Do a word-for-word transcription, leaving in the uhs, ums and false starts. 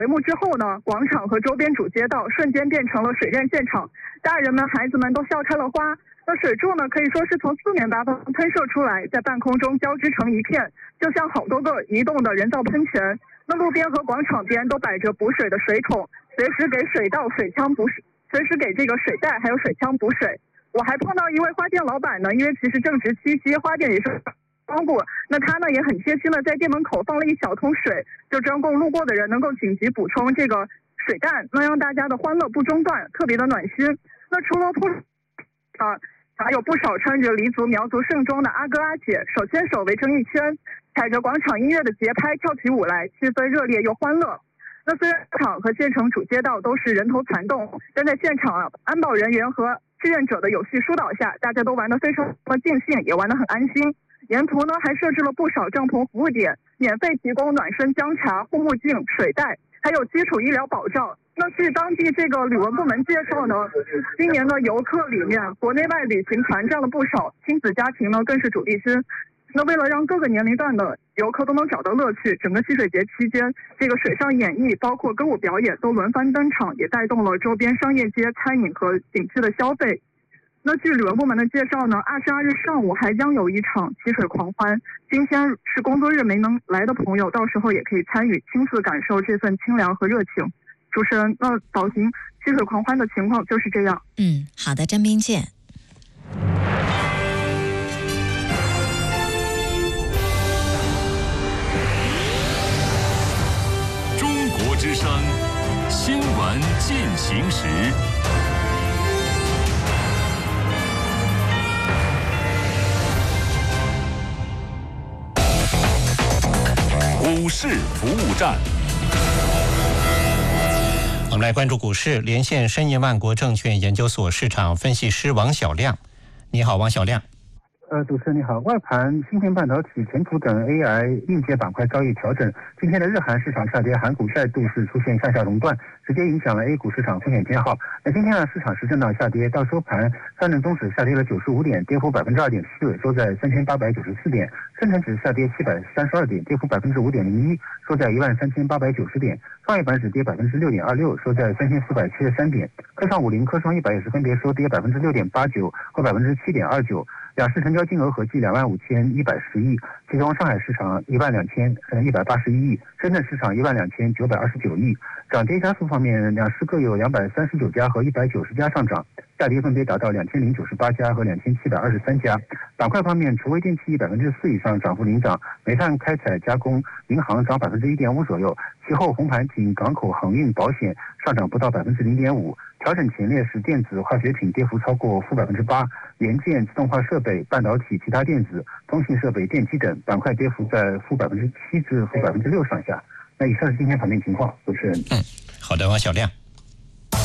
帷幕之后呢，广场和周边主街道瞬间变成了水战现场，大人们、孩子们都笑开了花。那水柱呢，可以说是从四面八方喷射出来，在半空中交织成一片，就像好多个移动的人造喷泉。那路边和广场边都摆着补水的水桶，随时给水稻、水枪补水，随时给这个水袋还有水枪补水。我还碰到一位花店老板呢，因为其实正值七夕，花店也是光顾，那他呢也很贴心的在店门口放了一小桶水，就专供路过的人能够紧急补充这个水弹，能让大家的欢乐不中断，特别的暖心。那除了铺啊，还有不少穿着黎族、苗族盛装的阿哥阿姐，手牵手围成一圈，踩着广场音乐的节拍跳起舞来，气氛热烈又欢乐。那虽然广场和县城主街道都是人头攒动，但在现场啊，安保人员和志愿者的有序疏导下，大家都玩得非常的尽兴，也玩得很安心。沿途呢还设置了不少帐篷服务点，免费提供暖身姜茶、护目镜、水袋，还有基础医疗保障。那据当地这个旅文部门介绍呢，今年的游客里面，国内外旅行团占了不少，亲子家庭呢更是主力军。那为了让各个年龄段的游客都能找到乐趣，整个戏水节期间，这个水上演艺包括歌舞表演都轮番登场，也带动了周边商业街、餐饮和景区的消费。那据旅文部门的介绍呢，二十二日上午还将有一场溪水狂欢。今天是工作日没能来的朋友，到时候也可以参与，亲自感受这份清凉和热情。主持人，那岛行溪水狂欢的情况就是这样。 嗯，好的，张斌见。 中国之声新闻进行时。股市服务站， 我们来关注股市，连线申银万国证券研究所市场分析师王小亮。你好，王小亮。 呃，主持人你好。外盘芯片半导体、存储等 A I 硬件板块遭遇调整，今天的日韩市场下跌，韩股再度是出现向下熔断，直接影响了 A 股市场风险偏好。那今天呢，市场是震荡下跌，到收盘，上证综指下跌了九十五点，跌幅百分之二点四，收在三千八百九十四点；深成指下跌七百三十二点，跌幅百分之五点零一，收在一万三千八百九十点；创业板指跌百分之六点二六，收在三千四百七十三点；科创五零、科创一百也是分别收跌百分之六点八九和百分之七点二九。两市成交金额合计两万五千一百十亿，其中上海市场一万两千一百八十一亿，深圳市场一万两千九百二十九亿。涨跌家数方面，两市各有两百三十九家和一百九十家上涨，下跌分别达到两千零九十八家和两千七百二十三家。板块方面，除微电器百分之四以上涨幅领涨，煤炭开采加工、银行涨百分之一点五左右，其后红盘仅港口航运保险上涨不到百分之零点五。调整前列是电子、化学品跌幅超过负百分之八，元件、自动化设备、半导体、其他电子、通信设备、电机等板块跌幅在负百分之七至负百分之六上下。那以上是今天盘面情况，主持人。 嗯，好的，王小亮。